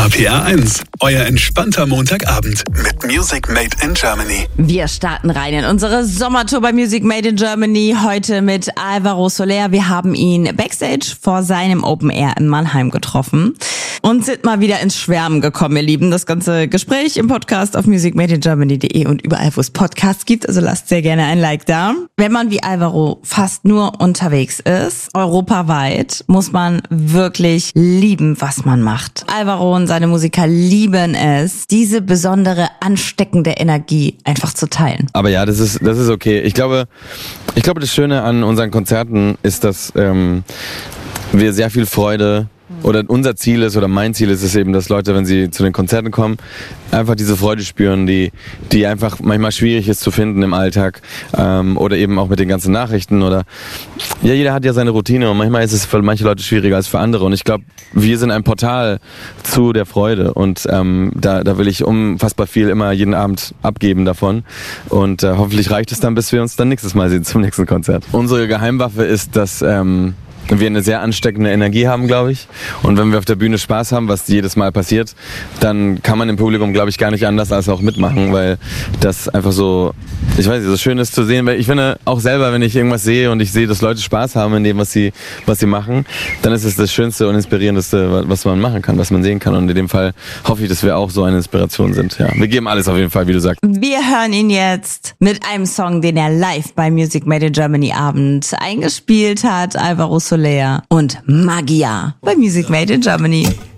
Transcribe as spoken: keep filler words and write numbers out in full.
R P R eins, euer entspannter Montagabend mit Music Made in Germany. Wir starten rein in unsere Sommertour bei Music Made in Germany. Heute mit Alvaro Soler. Wir haben ihn backstage vor seinem Open Air in Mannheim getroffen und sind mal wieder ins Schwärmen gekommen, ihr Lieben. Das ganze Gespräch im Podcast auf music made in germany punkt de und überall, wo es Podcasts gibt. Also lasst sehr gerne ein Like da. Wenn man wie Alvaro fast nur unterwegs ist, europaweit, muss man wirklich lieben, was man macht. Alvaro und seine Musiker lieben es, diese besondere, ansteckende Energie einfach zu teilen. Aber ja, das ist das ist okay. Ich glaube, ich glaube, das Schöne an unseren Konzerten ist, dass ähm, wir sehr viel Freude oder unser Ziel ist oder mein Ziel ist es eben, dass Leute, wenn sie zu den Konzerten kommen, einfach diese Freude spüren, die die einfach manchmal schwierig ist zu finden im Alltag ähm, oder eben auch mit den ganzen Nachrichten oder ja, jeder hat ja seine Routine und manchmal ist es für manche Leute schwieriger als für andere und ich glaube, wir sind ein Portal zu der Freude und ähm, da da will ich unfassbar viel immer jeden Abend abgeben davon und äh, hoffentlich reicht es dann, bis wir uns dann nächstes Mal sehen zum nächsten Konzert. Unsere Geheimwaffe ist, dass ähm, wir eine sehr ansteckende Energie haben, glaube ich. Und wenn wir auf der Bühne Spaß haben, was jedes Mal passiert, dann kann man im Publikum, glaube ich, gar nicht anders als auch mitmachen, weil das einfach so, ich weiß nicht, so schön ist zu sehen, weil ich finde auch selber, wenn ich irgendwas sehe und ich sehe, dass Leute Spaß haben in dem, was sie, was sie machen, dann ist es das Schönste und Inspirierendste, was man machen kann, was man sehen kann. Und in dem Fall hoffe ich, dass wir auch so eine Inspiration sind. Ja, wir geben alles auf jeden Fall, wie du sagst. Wir hören ihn jetzt mit einem Song, den er live bei Music Made in Germany Abend eingespielt hat, Alvaro Soler und Magia bei Music Made in Germany.